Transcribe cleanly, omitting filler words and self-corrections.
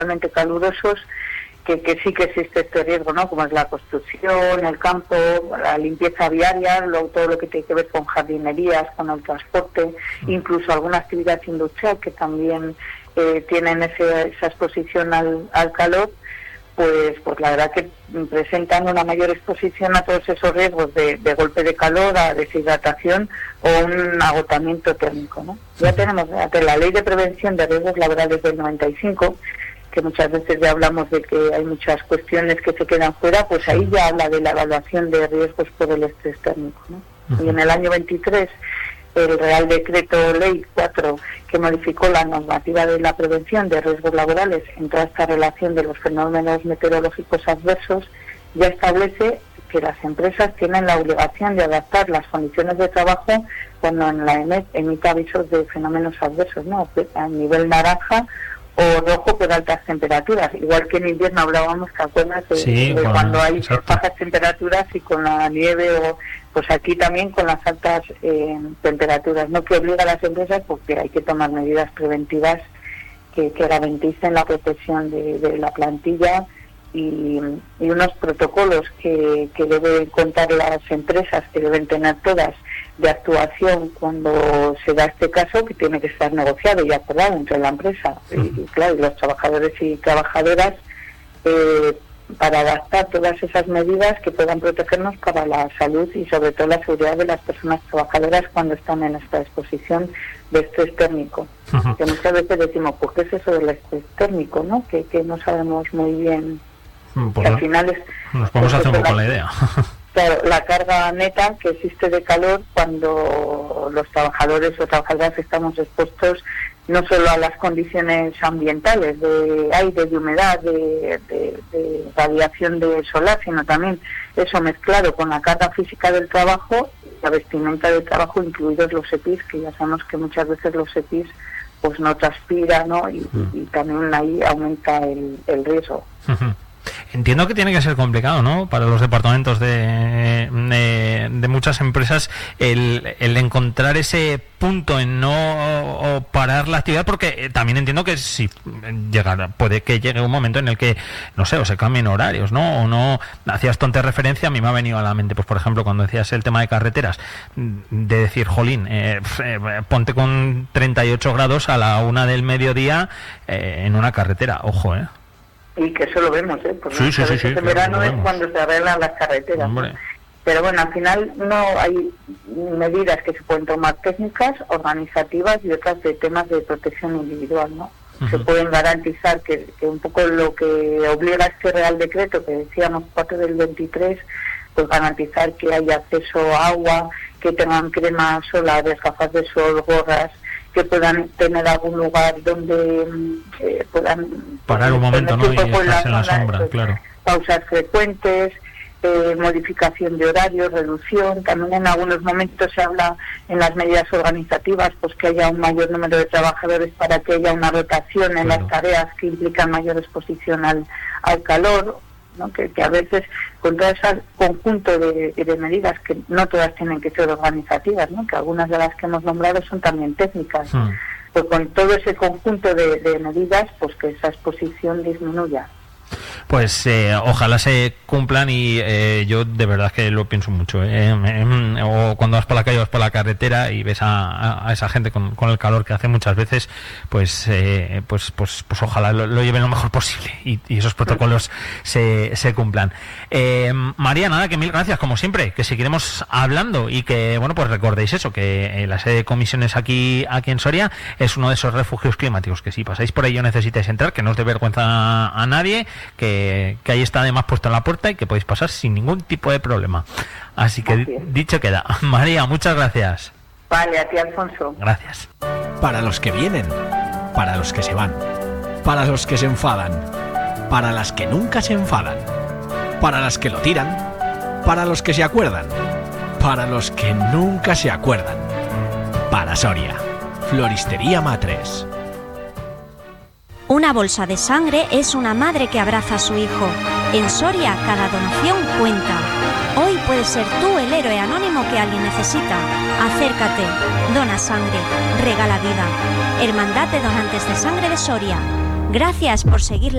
realmente calurosos, que sí que existe este riesgo, ¿no? Como es la construcción, el campo, la limpieza viaria, todo lo que tiene que ver con jardinerías, con el transporte, incluso alguna actividad industrial que también tienen esa exposición al calor, pues la verdad que presentan una mayor exposición a todos esos riesgos de golpe de calor, a deshidratación o un agotamiento térmico, ¿no? Ya tenemos la Ley de Prevención de Riesgos Laborales del 95, que muchas veces ya hablamos de que hay muchas cuestiones que se quedan fuera, pues ahí ya habla de la evaluación de riesgos por el estrés térmico, ¿no? Y en el año 23, el Real Decreto Ley 4, que modificó la normativa de la prevención de riesgos laborales en toda esta relación de los fenómenos meteorológicos adversos, ya establece que las empresas tienen la obligación de adaptar las condiciones de trabajo cuando en la EMET emite avisos de fenómenos adversos, ¿no? A nivel naranja o rojo por altas temperaturas, igual que en invierno hablábamos, ¿te acuerdas? De cuando hay bajas temperaturas y con la nieve, o pues aquí también con las altas temperaturas, ¿no? Que obliga a las empresas porque hay que tomar medidas preventivas que garanticen la protección de la plantilla y unos protocolos que deben contar las empresas, que deben tener todas, de actuación cuando se da este caso, que tiene que estar negociado y acordado entre la empresa y claro, los trabajadores y trabajadoras, para adaptar todas esas medidas que puedan protegernos para la salud y sobre todo la seguridad de las personas trabajadoras cuando están en esta exposición de estrés térmico. Que muchas veces decimos, pues ¿qué es eso del estrés térmico?, ¿no? Que no sabemos muy bien. Pues al final nos podemos hacer un poco la idea. Claro, la carga neta que existe de calor cuando los trabajadores o trabajadoras estamos expuestos no solo a las condiciones ambientales de aire, de humedad, de radiación de solar, sino también eso mezclado con la carga física del trabajo, la vestimenta del trabajo, incluidos los EPIs, que ya sabemos que muchas veces los EPIs pues no transpiran, ¿no? Y también ahí aumenta el riesgo. Entiendo que tiene que ser complicado, ¿no?, para los departamentos de muchas empresas el encontrar ese punto en no parar la actividad, porque también entiendo que si puede que llegue un momento en el que, no sé, o se cambien horarios, ¿no? O no. Hacías tú antes referencia, a mí me ha venido a la mente, pues por ejemplo, cuando decías el tema de carreteras, de decir, jolín, ponte con 38 grados a la 1 del mediodía en una carretera, ojo, Y que eso lo vemos, porque sí, en verano es cuando se arreglan las carreteras. Hombre. Pero bueno, al final no hay medidas que se pueden tomar técnicas, organizativas y otras de temas de protección individual, ¿no? Se pueden garantizar que un poco lo que obliga este Real Decreto, que decíamos 4 del 23, pues garantizar que haya acceso a agua, que tengan cremas solares, gafas de sol, gorras, que puedan tener algún lugar donde puedan parar un momento, ¿no?, y estarse en la sombra, pues, claro. Pausas frecuentes, modificación de horarios, reducción. También en algunos momentos se habla en las medidas organizativas, pues que haya un mayor número de trabajadores para que haya una rotación en las tareas que implican mayor exposición al calor, ¿no? Que a veces con todo ese conjunto de medidas, que no todas tienen que ser organizativas, ¿no?, que algunas de las que hemos nombrado son también técnicas, pues con todo ese conjunto de medidas, pues que esa exposición disminuya. Pues ojalá se cumplan y yo de verdad que lo pienso mucho. O cuando vas por la calle o vas por la carretera y ves a esa gente con el calor que hace muchas veces, pues ojalá lo lleven lo mejor posible y esos protocolos se cumplan. María, nada, que mil gracias como siempre, que seguiremos hablando y que, bueno, pues recordéis eso, que la sede de comisiones aquí en Soria es uno de esos refugios climáticos que si pasáis por ello necesitáis entrar, que no os dé vergüenza a nadie, que ahí está además puesta la puerta y que podéis pasar sin ningún tipo de problema. Así que dicho queda. María, muchas gracias. Vale, a ti, Alfonso. Gracias. Para los que vienen, para los que se van, para los que se enfadan, para las que nunca se enfadan, para las que lo tiran, para los que se acuerdan, para los que nunca se acuerdan. Para Soria, Floristería Matres. Una bolsa de sangre es una madre que abraza a su hijo. En Soria, cada donación cuenta. Hoy puedes ser tú el héroe anónimo que alguien necesita. Acércate, dona sangre, regala vida. Hermandad de Donantes de Sangre de Soria. Gracias por seguir